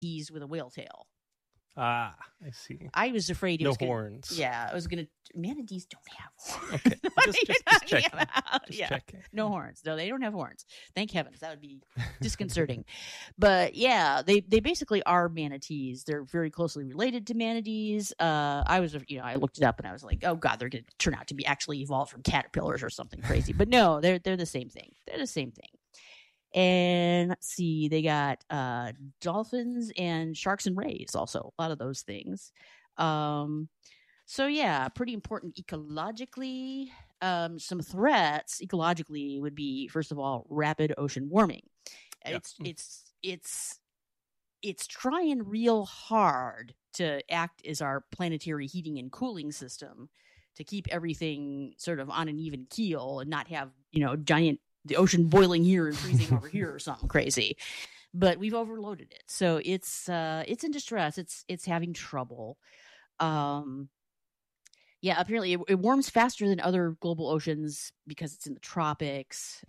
manatees with a whale tail. Ah, I see. I was afraid it was horns. Yeah, I was going to... Manatees don't have horns. Okay, What just are you checking. talking about? Just Yeah. checking. No horns. No, they don't have horns. Thank heavens. That would be disconcerting. But yeah, they basically are manatees. They're very closely related to manatees. I looked it up and I was like, oh God, they're going to turn out to be actually evolved from caterpillars or something crazy. But no, they're the same thing. They're the same thing. And let's see, they got dolphins and sharks and rays also. A lot of those things. So yeah, pretty important ecologically. Some threats ecologically would be, first of all, rapid ocean warming. Yep. It's trying real hard to act as our planetary heating and cooling system to keep everything sort of on an even keel and not have, the ocean boiling here and freezing over here or something crazy. But we've overloaded it. So it's in distress. It's having trouble. Yeah, apparently it warms faster than other global oceans because it's in the tropics.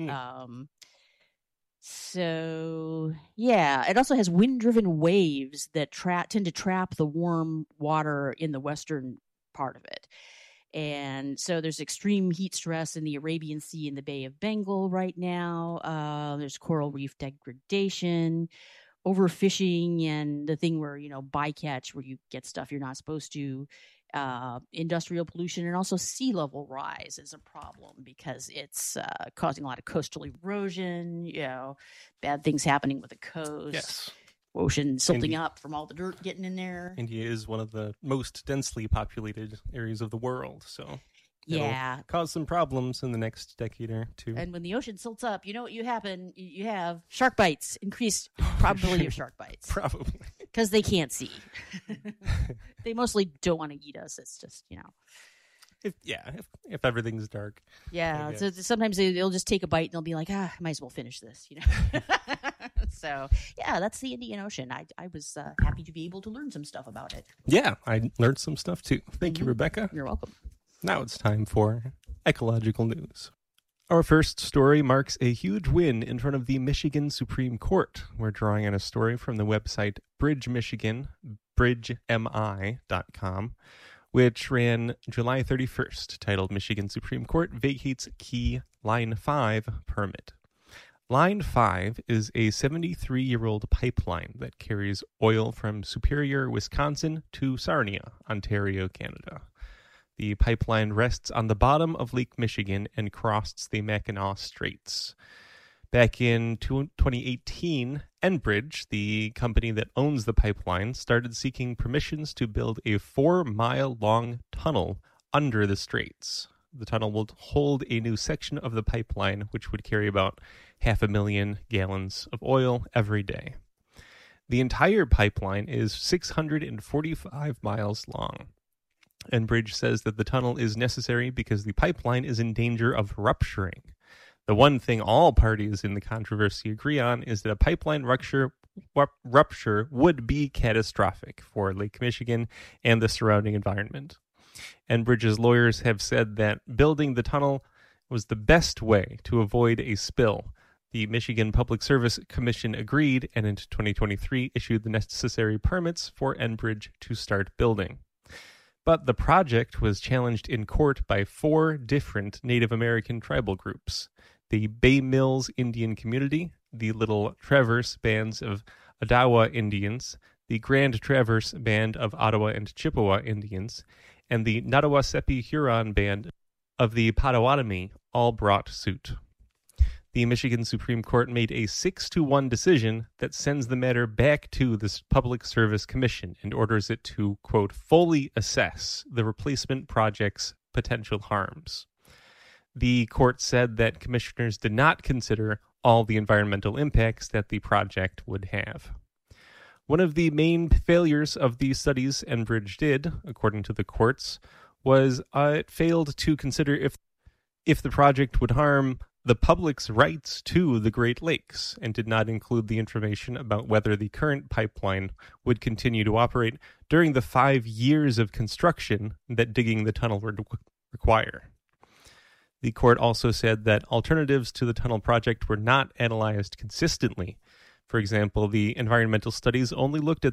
So yeah, it also has wind-driven waves that tend to trap the warm water in the western part of it. And so there's extreme heat stress in the Arabian Sea and the Bay of Bengal right now. There's coral reef degradation, overfishing, and the thing where, bycatch, where you get stuff you're not supposed to. Industrial pollution, and also sea level rise is a problem because it's causing a lot of coastal erosion, bad things happening with the coast. Yes. Ocean silting up from all the dirt getting in there. India is one of the most densely populated areas of the world, so it'll cause some problems in the next decade or two. And when the ocean silts up, you know what you have shark bites, increased probability of shark bites. Probably. Because they can't see. They mostly don't want to eat us. It's just, If everything's dark. Yeah, so sometimes they'll just take a bite and they'll be like, I might as well finish this, So, yeah, that's the Indian Ocean. I was happy to be able to learn some stuff about it. Yeah, I learned some stuff too. Thank you, Rebecca. You're welcome. Now it's time for ecological news. Our first story marks a huge win in front of the Michigan Supreme Court. We're drawing on a story from the website Bridge Michigan, bridgemi.com, which ran July 31st, titled Michigan Supreme Court Vacates Key Line 5 Permit. Line 5 is a 73-year-old pipeline that carries oil from Superior, Wisconsin to Sarnia, Ontario, Canada. The pipeline rests on the bottom of Lake Michigan and crosses the Mackinac Straits. Back in 2018, Enbridge, the company that owns the pipeline, started seeking permissions to build a 4-mile-long tunnel under the straits. The tunnel will hold a new section of the pipeline, which would carry about 500,000 gallons of oil every day. The entire pipeline is 645 miles long. Enbridge says that the tunnel is necessary because the pipeline is in danger of rupturing. The one thing all parties in the controversy agree on is that a pipeline rupture would be catastrophic for Lake Michigan and the surrounding environment. Enbridge's lawyers have said that building the tunnel was the best way to avoid a spill. The Michigan Public Service Commission agreed and in 2023 issued the necessary permits for Enbridge to start building. But the project was challenged in court by 4 different Native American tribal groups: the Bay Mills Indian Community, the Little Traverse Bands of Odawa Indians, the Grand Traverse Band of Ottawa and Chippewa Indians, and the Nottawasepi Huron Band of the Potawatomi all brought suit. The Michigan Supreme Court made a 6-1 decision that sends the matter back to the Public Service Commission and orders it to, quote, fully assess the replacement project's potential harms. The court said that commissioners did not consider all the environmental impacts that the project would have. One of the main failures of the studies Enbridge did, according to the courts, was it failed to consider if the project would harm the public's rights to the Great Lakes and did not include the information about whether the current pipeline would continue to operate during the 5 years of construction that digging the tunnel would require. The court also said that alternatives to the tunnel project were not analyzed consistently. For example, the environmental studies only looked at